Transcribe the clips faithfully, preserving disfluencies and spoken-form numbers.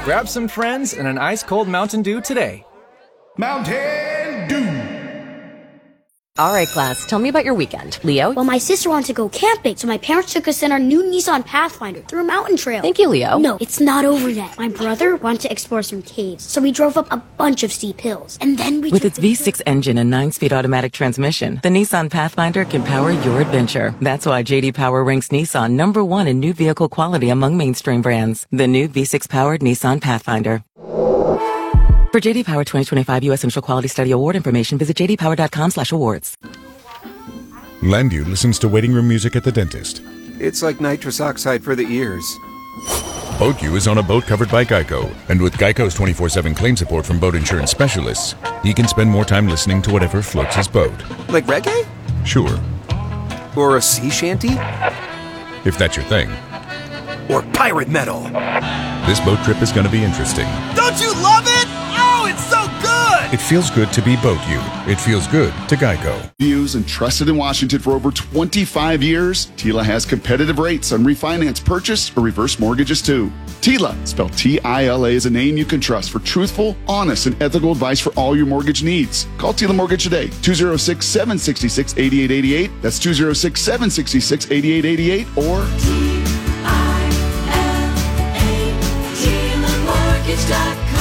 Grab some friends and an ice-cold Mountain Dew today. Mountain Dew. All right, class, tell me about your weekend. Leo? Well, my sister wanted to go camping, so my parents took us in our new Nissan Pathfinder through a mountain trail. Thank you, Leo. No, it's not over yet. My brother wanted to explore some caves, so we drove up a bunch of steep hills. And then we With its V six engine and nine-speed automatic transmission, the Nissan Pathfinder can power your adventure. That's why J D Power ranks Nissan number one in new vehicle quality among mainstream brands. The new V six-powered Nissan Pathfinder. For J D Power twenty twenty-five U S Initial Quality Study Award information, visit j d power dot com slash awards. Landu listens to waiting room music at the dentist. It's like nitrous oxide for the ears. BoatU is on a boat covered by Geico, and with Geico's twenty-four seven claim support from boat insurance specialists, he can spend more time listening to whatever floats his boat. Like reggae? Sure. Or a sea shanty? If that's your thing. Or pirate metal. This boat trip is going to be interesting. Don't you love it? Oh, it's so good! It feels good to be BoatU. It feels good to Geico. Used and trusted in Washington for over twenty-five years, Tila has competitive rates on refinance, purchase, or reverse mortgages too. Tila, spelled T I L A, is a name you can trust for truthful, honest, and ethical advice for all your mortgage needs. Call Tila Mortgage today, two oh six, seven six six, eight eight eight eight. That's two oh six, seven six six, eight eight eight eight or T I L A, Tila Mortgage dot com.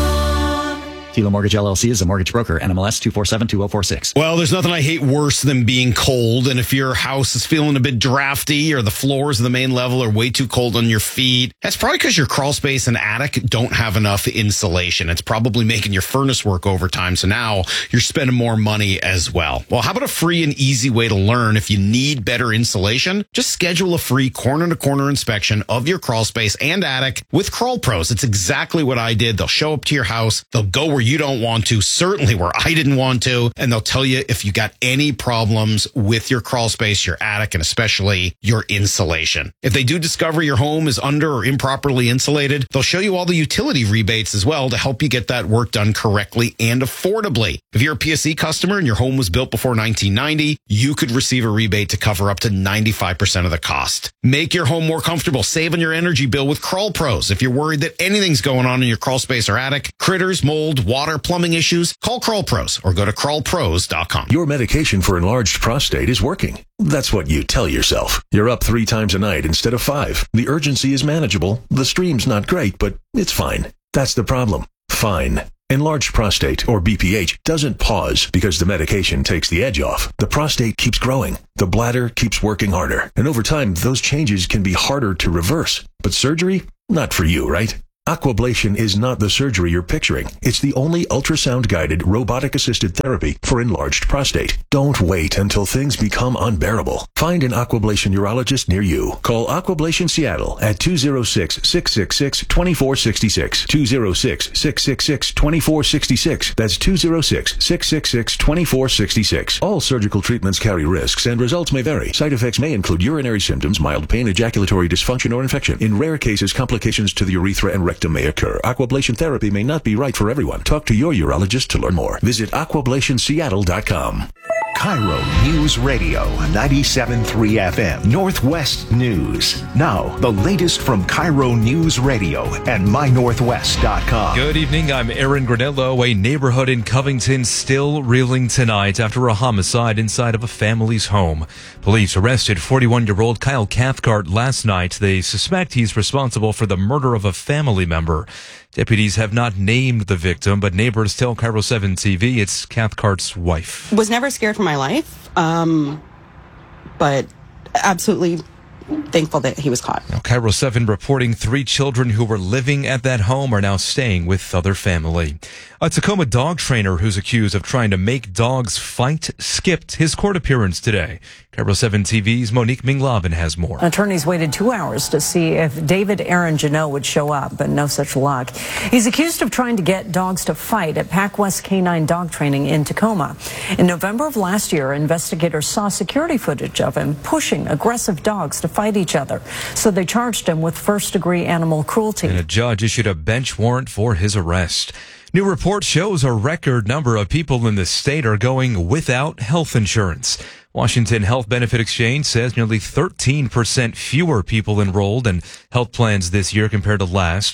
Tila Mortgage L L C is a mortgage broker. N M L S two four seven two zero four six. Well, there's nothing I hate worse than being cold. And if your house is feeling a bit drafty or the floors of the main level are way too cold on your feet, that's probably because your crawl space and attic don't have enough insulation. It's probably making your furnace work overtime. So now you're spending more money as well. Well, how about a free and easy way to learn if you need better insulation? Just schedule a free corner to corner inspection of your crawl space and attic with Crawl Pros. It's exactly what I did. They'll show up to your house. They'll go where you don't want to, certainly where I didn't want to, and they'll tell you if you got any problems with your crawl space, your attic, and especially your insulation. If they do discover your home is under or improperly insulated, they'll show you all the utility rebates as well to help you get that work done correctly and affordably. If you're a P S E customer and your home was built before nineteen ninety, you could receive a rebate to cover up to ninety-five percent of the cost. Make your home more comfortable. Save on your energy bill with Crawl Pros. If you're worried that anything's going on in your crawl space or attic, critters, mold, water, plumbing issues, call Crawl Pros or go to crawl pros dot com. Your medication for enlarged prostate is working. That's what you tell yourself. You're up three times a night instead of five. The urgency is manageable. The stream's not great, but it's fine. That's the problem. Fine. Enlarged prostate, or B P H, doesn't pause because the medication takes the edge off. The prostate keeps growing. The bladder keeps working harder. And over time, those changes can be harder to reverse. But surgery? Not for you, right? Aquablation is not the surgery you're picturing. It's the only ultrasound-guided, robotic-assisted therapy for enlarged prostate. Don't wait until things become unbearable. Find an Aquablation urologist near you. Call Aquablation Seattle at two oh six, six six six, two four six six. two oh six, six six six, two four six six. That's two oh six, six six six, two four six six. All surgical treatments carry risks and results may vary. Side effects may include urinary symptoms, mild pain, ejaculatory dysfunction, or infection. In rare cases, complications to the urethra and rectum may occur. Aquablation therapy may not be right for everyone. Talk to your urologist to learn more. Visit aquablation seattle dot com. Cairo News Radio, ninety-seven point three F M, Northwest News. Now, the latest from Cairo News Radio and my northwest dot com. Good evening, I'm Aaron Granello. A neighborhood in Covington still reeling tonight after a homicide inside of a family's home. Police arrested forty-one-year-old Kyle Cathcart last night. They suspect he's responsible for the murder of a family member. Deputies have not named the victim, but neighbors tell Cairo seven T V it's Cathcart's wife. Was never scared for my life, um, but absolutely thankful that he was caught. Now, Cairo seven reporting three children who were living at that home are now staying with other family. A Tacoma dog trainer who's accused of trying to make dogs fight skipped his court appearance today. Cairo seven T V's Monique Minglavin has more. Attorneys waited two hours to see if David Aaron Janot would show up, but no such luck. He's accused of trying to get dogs to fight at Pac West Canine Dog Training in Tacoma. In November of last year, investigators saw security footage of him pushing aggressive dogs to fight each other. So they charged him with first-degree animal cruelty. And a judge issued a bench warrant for his arrest. New report shows a record number of people in the state are going without health insurance. Washington Health Benefit Exchange says nearly thirteen percent fewer people enrolled in health plans this year compared to last.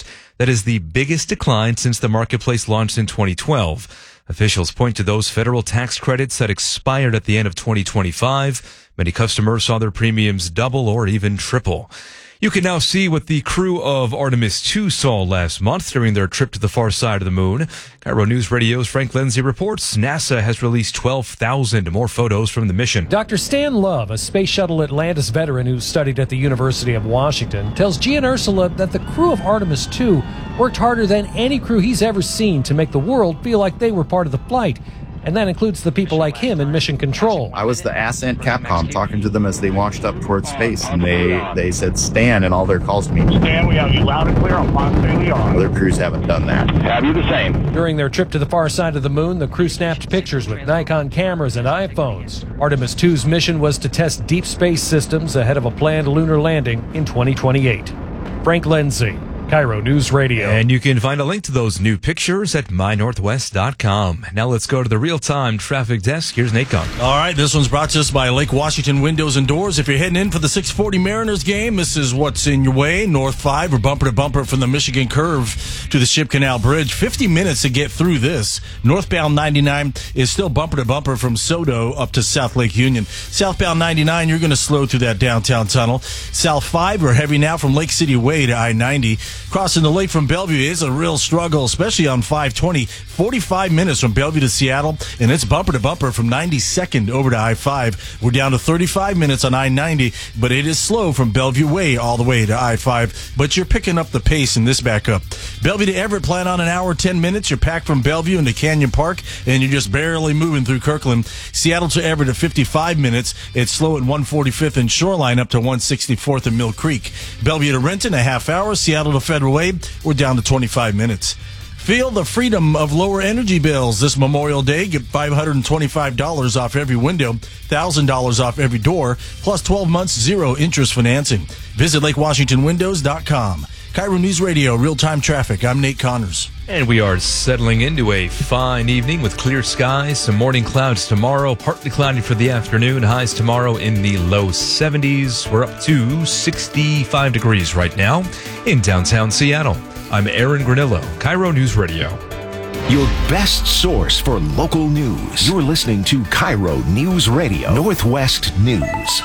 That is the biggest decline since the marketplace launched in twenty twelve. Officials point to those federal tax credits that expired at the end of twenty twenty-five. Many customers saw their premiums double or even triple. You can now see what the crew of Artemis two saw last month during their trip to the far side of the moon. Cairo News Radio's Frank Lindsay reports NASA has released twelve thousand more photos from the mission. Doctor Stan Love, a Space Shuttle Atlantis veteran who studied at the University of Washington, tells Gia and Ursula that the crew of Artemis two worked harder than any crew he's ever seen to make the world feel like they were part of the flight. And that includes the people like him in Mission Control. I was the ass at Capcom talking to them as they launched up towards space, and they, they said Stan in all their calls to me. Stan, we have you loud and clear on Ponce de Leon. Other crews haven't done that. Have you the same? During their trip to the far side of the moon, the crew snapped pictures with Nikon cameras and iPhones. Artemis two's mission was to test deep space systems ahead of a planned lunar landing in twenty twenty-eight. Frank Lindsay, Cairo News Radio. And you can find a link to those new pictures at my northwest dot com. Now let's go to the real-time traffic desk. Here's Nate Gunn. All right, this one's brought to us by Lake Washington Windows and Doors. If you're heading in for the six forty Mariners game, this is what's in your way. North five or bumper to bumper from the Michigan Curve to the Ship Canal Bridge. fifty minutes to get through this. Northbound ninety-nine is still bumper to bumper from Soto up to South Lake Union. Southbound ninety-nine, you're going to slow through that downtown tunnel. South five, we're heavy now from Lake City Way to I ninety. Crossing the lake from Bellevue is a real struggle, especially on five twenty. forty-five minutes from Bellevue to Seattle, and it's bumper to bumper from ninety-second over to I five. We're down to thirty-five minutes on I ninety, but it is slow from Bellevue Way all the way to I five. But you're picking up the pace in this backup. Bellevue to Everett, plan on an hour, ten minutes. You're packed from Bellevue into Canyon Park, and you're just barely moving through Kirkland. Seattle to Everett at fifty-five minutes. It's slow at one forty-fifth and Shoreline up to one sixty-fourth and Mill Creek. Bellevue to Renton, a half hour. Seattle to Federal Way, we're down to twenty-five minutes. Feel the freedom of lower energy bills this Memorial Day. Get five hundred twenty-five dollars off every window, one thousand dollars off every door, plus twelve months zero interest financing. Visit lake washington windows dot com. Cairo News Radio, real-time traffic. I'm Nate Connors. And we are settling into a fine evening with clear skies, some morning clouds tomorrow, partly cloudy for the afternoon, highs tomorrow in the low seventies. We're up to sixty-five degrees right now in downtown Seattle. I'm Aaron Granillo, Cairo News Radio. Your best source for local news. You're listening to Cairo News Radio, Northwest News.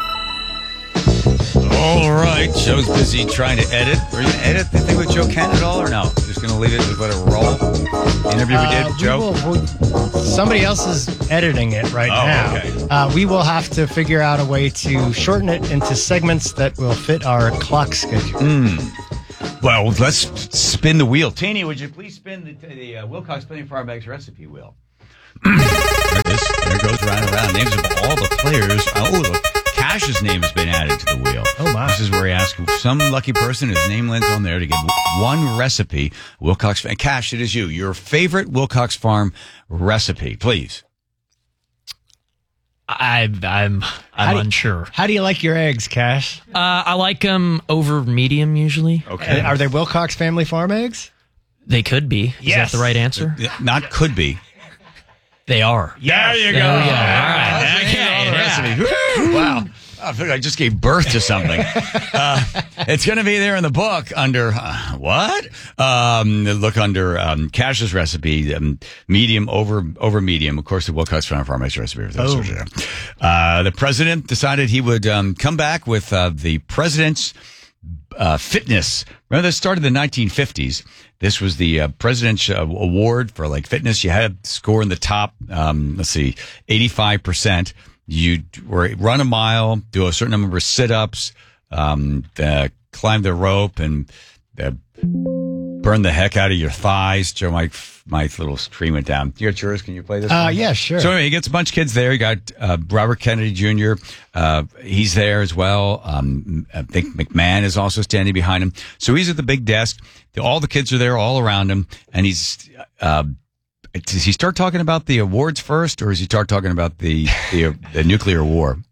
All right, Joe's busy trying to edit. Are you going to edit the thing with Joe Kent at all, or no? Just going to leave it and let it roll? Interview we did, uh, we Joe? Will, we'll, somebody else is editing it right oh, now. Okay. Uh, we will have to figure out a way to shorten it into segments that will fit our clock schedule. Mm. Well, let's spin the wheel. Teeny, would you please spin the, the uh, Wilcox Penny Farm Eggs recipe wheel? there, this, there goes round and round. Names of all the players. Oh, look. Cash's name has been added to the wheel. Oh, my. This is where he asks some lucky person, his name lands on there to get one recipe. Wilcox, Cash, it is you. Your favorite Wilcox Farm recipe, please. I, I'm I'm how do, unsure. How do you like your eggs, Cash? Uh, I like them over medium usually. Okay. Are they Wilcox Family Farm eggs? They could be. Is yes. that the right answer? Not could be. They are. There you go. There we go. All right. Okay, yeah. Wow. I feel like I just gave birth to something. uh, it's going to be there in the book under uh, what? Um, look under um, Cash's recipe, um, medium over over medium. Of course, the Wilcox Farm Farm Eggs recipe. Oh. Uh, the president decided he would um, come back with uh, the president's uh, fitness. Remember, this started in the nineteen fifties. This was the uh, president's uh, award for like fitness. You had to score in the top. Um, let's see, eighty-five percent. You run a mile, do a certain number of sit-ups, um, uh, climb the rope, and uh, burn the heck out of your thighs. Joe, my my little screen went down. You got yours? Can you play this? Uh, yeah, sure. So anyway, he gets a bunch of kids there. You got uh, Robert Kennedy Junior Uh, he's there as well. Um, I think McMahon is also standing behind him. So he's at the big desk. All the kids are there all around him, and he's. Uh, Does he start talking about the awards first, or does he start talking about the the, the nuclear war?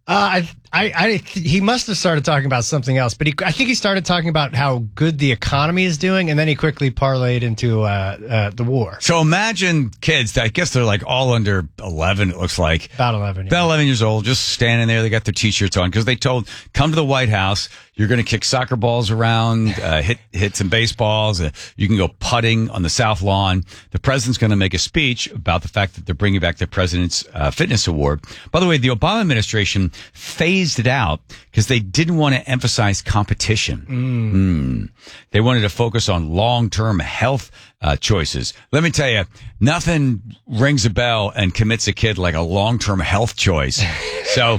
Uh, I, I, I, he must have started talking about something else, but he, I think he started talking about how good the economy is doing, and then he quickly parlayed into uh, uh, the war. So imagine kids, I guess they're like all under eleven, it looks like. About eleven. Yeah. About eleven years old, just standing there. They got their T-shirts on because they told, come to the White House. You're going to kick soccer balls around, uh, hit hit some baseballs. Uh, you can go putting on the South Lawn. The president's going to make a speech about the fact that they're bringing back the President's uh, Fitness Award. By the way, the Obama administration phased it out because they didn't want to emphasize competition. Mm. Mm. They wanted to focus on long-term health uh, choices. Let me tell you, nothing rings a bell and commits a kid like a long-term health choice. So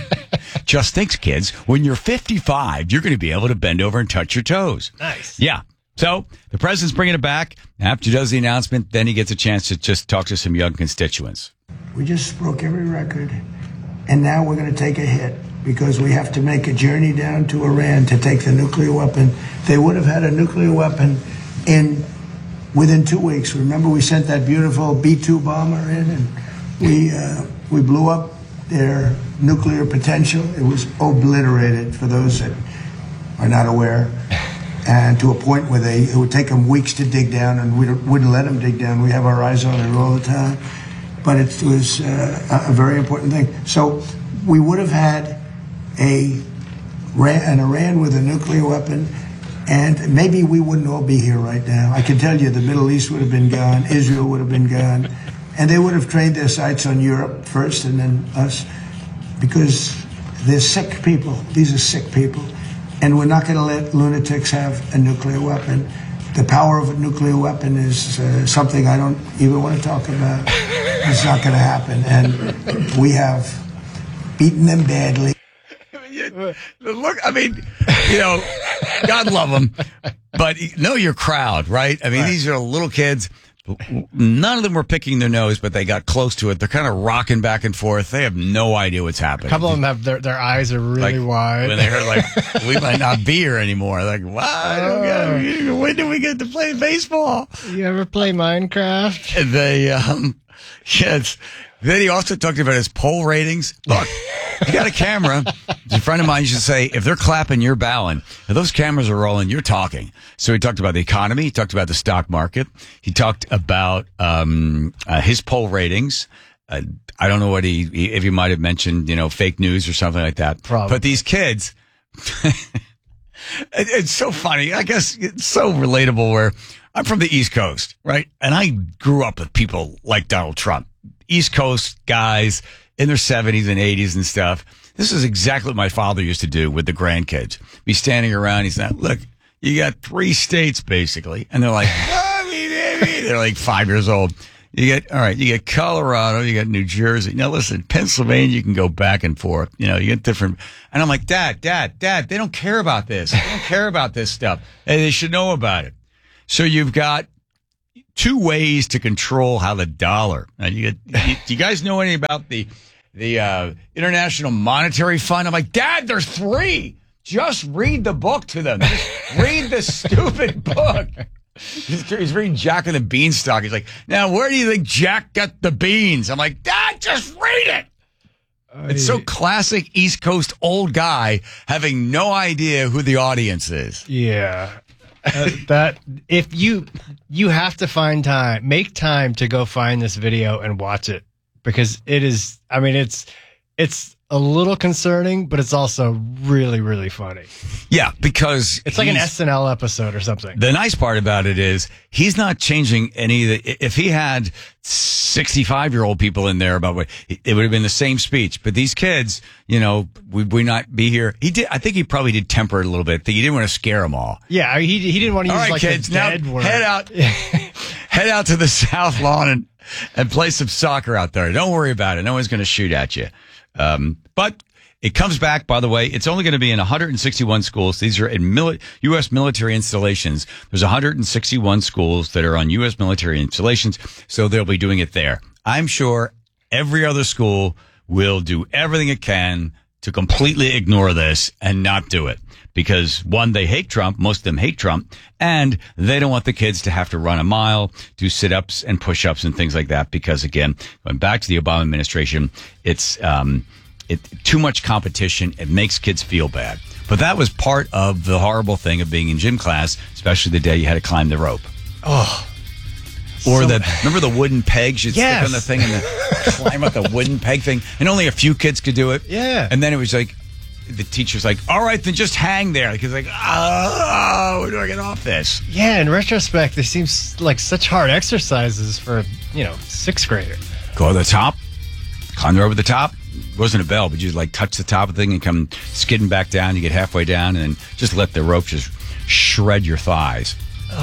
just think, kids, when you're fifty-five, you're going to be able to bend over and touch your toes. Nice. Yeah. So the president's bringing it back. After he does the announcement, then he gets a chance to just talk to some young constituents. We just broke every record, and now we're going to take a hit because we have to make a journey down to Iran to take the nuclear weapon. They would have had a nuclear weapon in within two weeks. Remember, we sent that beautiful B two bomber in, and we uh, we blew up their nuclear potential. It was obliterated, for those that are not aware, and to a point where they it would take them weeks to dig down, and we wouldn't let them dig down. We have our eyes on it all the time. But it was uh, a very important thing. So we would have had a an Iran with a nuclear weapon, and maybe we wouldn't all be here right now. I can tell you the Middle East would have been gone, Israel would have been gone, and they would have trained their sights on Europe first and then us, because they're sick people. These are sick people. And we're not going to let lunatics have a nuclear weapon. The power of a nuclear weapon is uh, something I don't even want to talk about. It's not going to happen. And we have beaten them badly. Look, I mean, you know, God love them, but know your crowd, right? I mean, right. These are little kids. None of them were picking their nose, but they got close to it. They're kind of rocking back and forth. They have no idea what's happening. A couple of them have their, their eyes are really like, wide. When they heard, like, we might not be here anymore. Like, why? Oh. When do we get to play baseball? You ever play Minecraft? And they, um, yes. Then he also talked about his poll ratings. Look, you got a camera. A friend of mine used to say, if they're clapping, you're bowing. If those cameras are rolling, you're talking. So he talked about the economy. He talked about the stock market. He talked about um, uh, his poll ratings. Uh, I don't know what he, he, if he might have mentioned, you know, fake news or something like that. Probably. But these kids, it, it's so funny. I guess it's so relatable where I'm from the East Coast, right? And I grew up with people like Donald Trump. East Coast guys in their seventies and eighties and stuff. This is exactly what my father used to do with the grandkids. Be standing around. He's like, look, you got three states basically. And they're like, I mean, I mean, they're like five years old. You get, all right, you get Colorado, you got New Jersey. Now listen, Pennsylvania, you can go back and forth. You know, you get different. And I'm like, Dad, Dad, Dad, they don't care about this. They don't care about this stuff. And they should know about it. So you've got two ways to control how the dollar. Now you, you, do you guys know anything about the the uh, International Monetary Fund? I'm like, Dad, there's three. Just read the book to them. Just read the stupid book. He's, he's reading Jack and the Beanstalk. He's like, now where do you think Jack got the beans? I'm like, Dad, just read it. Uh, it's so classic East Coast old guy having no idea who the audience is. Yeah. Uh, that if you you have to find time, make time to go find this video and watch it, because it is, I mean, it's it's a little concerning, but it's also really, really funny. Yeah, because it's like an S N L episode or something. The nice part about it is he's not changing any of the, if he had sixty-five year old people in there about what, it would have been the same speech. But these kids, you know, would we not be here? He did, I think he probably did temper it a little bit. He didn't want to scare them all. Yeah, he he didn't want to all use right, like kids, a dead now word. Head out, head out to the South Lawn and, and play some soccer out there. Don't worry about it. No one's going to shoot at you. Um, but it comes back, by the way, it's only going to be in one hundred sixty-one schools. These are in mili- U S military installations. There's one hundred sixty-one schools that are on U S military installations. So they'll be doing it there. I'm sure every other school will do everything it can to completely ignore this and not do it. Because one, they hate Trump. Most of them hate Trump, and they don't want the kids to have to run a mile, do sit-ups and push-ups and things like that. Because again, going back to the Obama administration, it's, um, it too much competition. It makes kids feel bad. But that was part of the horrible thing of being in gym class, especially the day you had to climb the rope. Oh. Or So- the remember the wooden pegs you'd Yes. stick on the thing and the, climb up the wooden peg thing, and only a few kids could do it. Yeah. And then it was like the teacher's like, "All right, then just hang there." Because like, oh, where do I get off this? Yeah, in retrospect, they seem s- like such hard exercises for, you know, sixth grader. Go to the top, climb over the top. It wasn't a bell, but you like touch the top of the thing and come skidding back down. You get halfway down and then just let the rope just shred your thighs.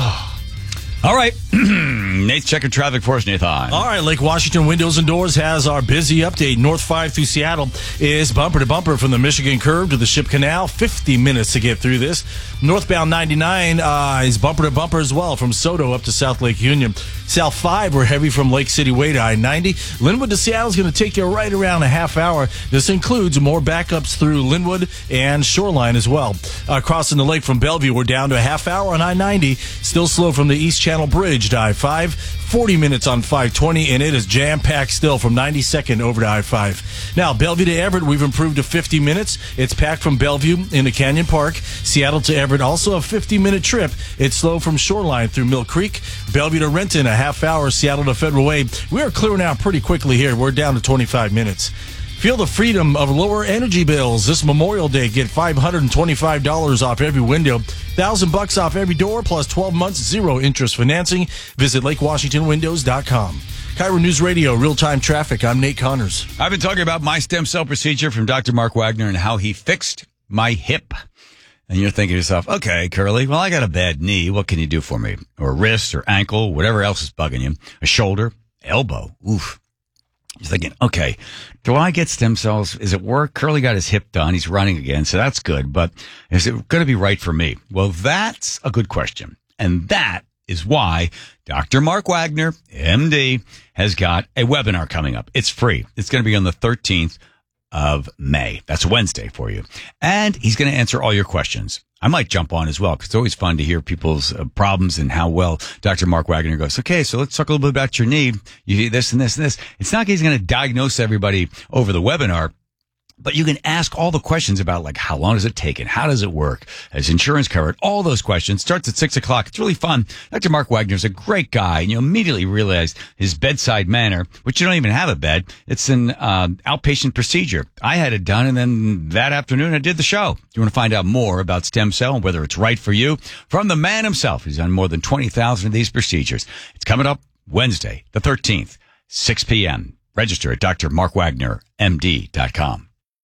All right. Nate's checking traffic for us, Nathan. All right, Lake Washington Windows and Doors has our busy update. North five through Seattle is bumper to bumper from the Michigan Curve to the Ship Canal. fifty minutes to get through this. Northbound ninety-nine uh, is bumper to bumper as well from Soto up to South Lake Union. South five, we're heavy from Lake City Way to I ninety. Linwood to Seattle is going to take you right around a half hour. This includes more backups through Linwood and Shoreline as well. Uh, crossing the lake from Bellevue, we're down to a half hour on I ninety. Still slow from the East Channel Bridge to I five. forty minutes on five twenty, and it is jam-packed still from ninety-second over to I five. Now, Bellevue to Everett, we've improved to fifty minutes. It's packed from Bellevue into Canyon Park. Seattle to Everett, also a fifty-minute trip. It's slow from Shoreline through Mill Creek. Bellevue to Renton, a half hour. Seattle to Federal Way. We are clearing out pretty quickly here. We're down to twenty-five minutes. Feel the freedom of lower energy bills this Memorial Day. Get five hundred twenty-five dollars off every window, one thousand bucks off every door, plus twelve months zero interest financing. Visit lake washington windows dot com. Cairo News Radio, real-time traffic. I'm Nate Connors. I've been talking about my stem cell procedure from Doctor Mark Wagner and how he fixed my hip. And you're thinking to yourself, okay, Curly, well, I got a bad knee. What can you do for me? Or wrist or ankle, whatever else is bugging you. A shoulder, elbow. Oof. You're thinking, okay, do I get stem cells? Is it work? Curly got his hip done. He's running again, so that's good. But is it going to be right for me? Well, that's a good question. And that is why Doctor Mark Wagner, M D, has got a webinar coming up. It's free. It's going to be on the thirteenth of May. That's Wednesday for you. And he's going to answer all your questions. I might jump on as well because it's always fun to hear people's uh, problems and how well Doctor Mark Wagner goes, okay, so let's talk a little bit about your knee. You need this and this and this. It's not like he's going to diagnose everybody over the webinar, but you can ask all the questions about like how long does it take and how does it work? Is insurance covered? All those questions. Starts at six o'clock. It's really fun. Doctor Mark Wagner's a great guy, and you immediately realize his bedside manner, which you don't even have a bed. It's an uh, outpatient procedure. I had it done, and then that afternoon I did the show. You want to find out more about stem cell and whether it's right for you from the man himself. He's done more than twenty thousand of these procedures. It's coming up Wednesday, the thirteenth, six p.m. Register at D R mark wagner M D dot com.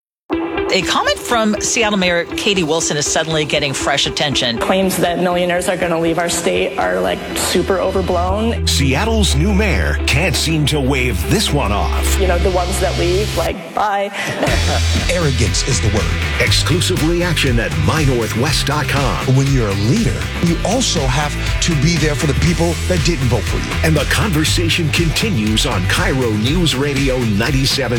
A comment from Seattle Mayor Katie Wilson is suddenly getting fresh attention. Claims that millionaires are going to leave our state are like super overblown. Seattle's new mayor can't seem to wave this one off. You know, the ones that leave, like, bye. Arrogance is the word. Exclusive reaction at my northwest dot com. When you're a leader, you also have to be there for the people that didn't vote for you. And the conversation continues on Cairo News Radio ninety-seven.